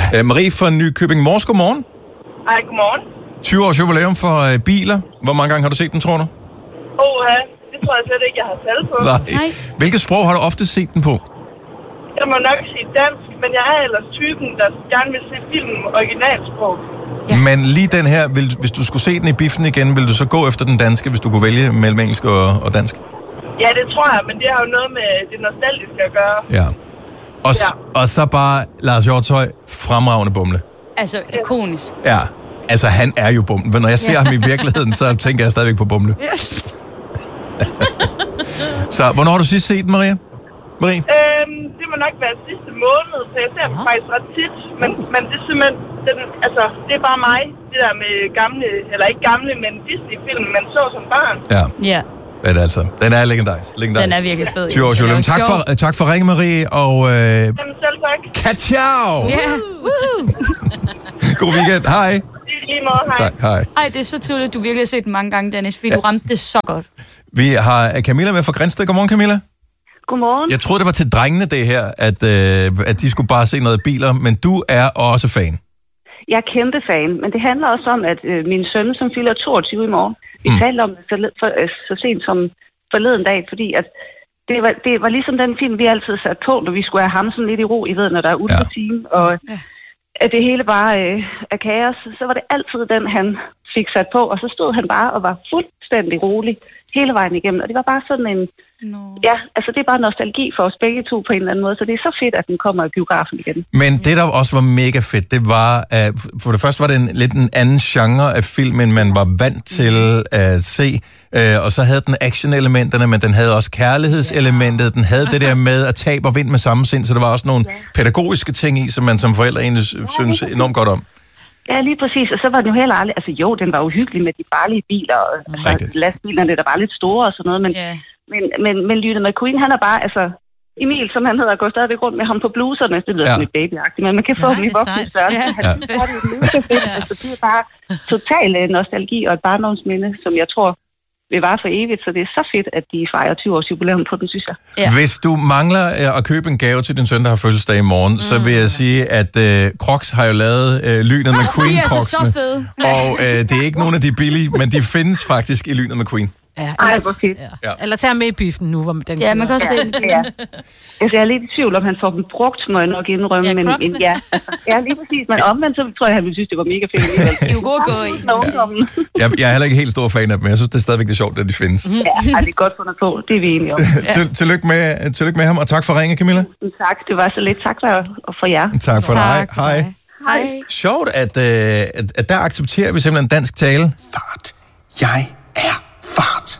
Marie fra Nykøbing Mors, godmorgen. Hej, godmorgen. 20 års jubilæum for biler. Hvor mange gange har du set den, tror du? Det tror jeg slet ikke, jeg har talt på. Nej. Hvilket sprog har du ofte set den på? Jeg må nok sige dansk, men jeg er ellers typen, der gerne vil se filmen originalsprog. Ja. Men lige den her, hvis du skulle se den i biffen igen, ville du så gå efter den danske, hvis du kunne vælge mellem engelsk og dansk? Ja, det tror jeg, men det har jo noget med det nostalgiske at gøre. Ja. Og så bare Lars Hjortshøj, fremragende Bumle. Altså, ikonisk. Ja, altså han er jo Bumle. Men når jeg ser ham i virkeligheden, så tænker jeg stadigvæk på Bumle. Så, hvornår har du sidst set den, Marie? Det må nok være sidste måned, så jeg ser den faktisk ret tit. Men det er simpelthen, det er bare mig. Det der med gamle, eller ikke gamle, men Disney-film, man så som barn. Ja. Men altså, den er legendarisk. Den er virkelig fed. 20 års jubilæum. Tak for ringen, Marie, og Jamen selv tak. Ka-ciao! Ja. God weekend. Hej. Lige måde, hej. Tak, hej. Ej, det er så tydeligt, du virkelig har set den mange gange, Dennis, fordi du ramte det så godt. Vi har Camilla med fra Grænsted. Godmorgen, Camilla. Godmorgen. Jeg troede, det var til drengene, det her, at de skulle bare se noget biler, men du er også fan. Jeg er kæmpe fan, men det handler også om, at min søn, som fylder 22 i morgen, vi talte om det så sent som forleden dag, fordi at det var ligesom den film, vi altid satte på, når vi skulle have ham sådan lidt i ro, I ved, når der er ulvetime, og at det hele bare er kaos, så var det altid den, han fik sat på, og så stod han bare og var fuldstændig rolig hele vejen igennem, og det var bare sådan en ja, altså det er bare nostalgi for os begge to på en eller anden måde, så det er så fedt, at den kommer i biografen igen. Men det, der også var mega fedt, det var, for det første var det lidt en anden genre af film, end man var vant til at se, og så havde den action-elementerne, men den havde også kærlighedselementet, den havde det der med at tabe og vinde med samme sind, så der var også nogle pædagogiske ting i, som man som forældre egentlig synes enormt godt om. Ja, lige præcis. Og så var den jo heller aldrig, altså jo, den var uhyggelig med de farlige biler, og lastbilerne, der var lidt store og sådan noget, men Lynet McQueen, han er bare, altså, Emil, som han hedder, går stadigvæk rundt med ham på bluserne, det lyder sådan lidt babyagtigt, men man kan få dem i voksne størrelse. Altså, det er bare total nostalgi og et barndomsminde, som jeg tror vil vare for evigt, så det er så fedt, at de fejrer 20 års jubilæum på den, synes jeg. Ja. Hvis du mangler at købe en gave til din søn, der har fødselsdag i morgen, så vil jeg sige, at Crocs har jo lavet Lynet McQueen Crocs'ene. Og det er ikke nogen af de billige, men de findes faktisk i Lynet McQueen. Ja, hvor fedt. Ja. Eller tage med i biffen nu, hvor den man kan også se den. Ja. Altså, jeg er lidt i tvivl, om han får dem brugt, må jeg nok indrømme. Ja, men ja, lige præcis. Men omvendt, så tror jeg, han ville synes, det var mega fedt. De er jo gode at gå i. Jeg er heller ikke helt stor fan af dem, men jeg synes, det er stadigvæk det sjovt, at de findes. Ja, det er godt fundet på. Det er vi enige om. Tillykke med ham, og tak for ringen, Camilla. Tak, det var så lidt. Tak for jer. Tak for dig. Hej. Sjovt, at der accepterer vi simpelthen dansk tale. Fart. Jeg er fart.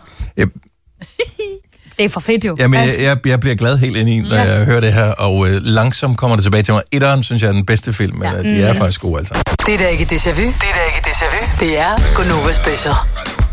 Det er for fedt jo. Jamen, jeg bliver glad helt ind i, når jeg hører det her, og langsomt kommer det tilbage til mig. Etteren synes jeg er den bedste film, men de er faktisk gode altså. Det er da ikke déjà vu. Det er Gunova Special.